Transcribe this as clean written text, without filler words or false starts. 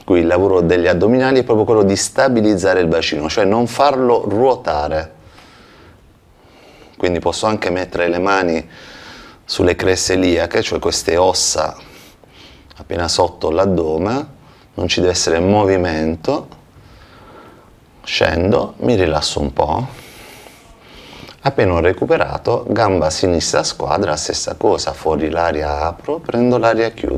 Qui il lavoro degli addominali è proprio quello di stabilizzare il bacino, cioè non farlo ruotare. Quindi posso anche mettere le mani sulle creste iliache, cioè queste ossa appena sotto l'addome, non ci deve essere movimento, scendo, mi rilasso un po', appena ho recuperato, gamba sinistra squadra, stessa cosa, fuori l'aria apro, prendo l'aria chiudo.